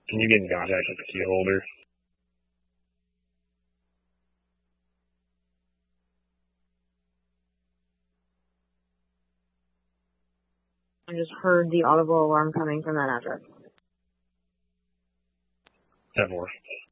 Can you get in contact with the key holder? I just heard the audible alarm coming from that address. 10-4.